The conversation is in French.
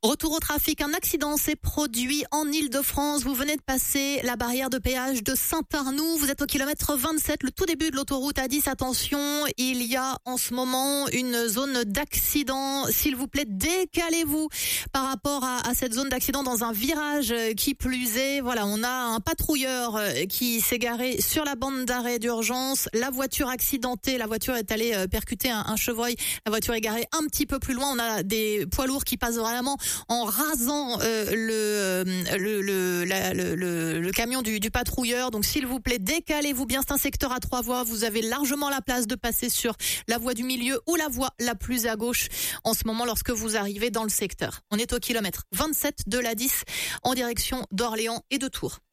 Retour au trafic, un accident s'est produit en Île-de-France. Vous venez de passer la barrière de péage de Saint-Arnoux. Vous êtes au kilomètre 27, le tout début de l'autoroute A10. Attention, il y a en ce moment une zone d'accident. S'il vous plaît, décalez-vous par rapport à cette zone d'accident dans un virage qui plus est. Voilà, on a un patrouilleur qui s'est garé sur la bande d'arrêt d'urgence. La voiture accidentée, la voiture est allée percuter un chevreuil. La voiture est garée un petit peu plus loin. On a des poids lourds qui passent vraiment en rasant le camion du patrouilleur. Donc s'il vous plaît, décalez-vous bien. C'est un secteur à 3 voies. Vous avez largement la place de passer sur la voie du milieu ou la voie la plus à gauche en ce moment lorsque vous arrivez dans le secteur. On est au kilomètre 27 de l'A10 en direction d'Orléans et de Tours.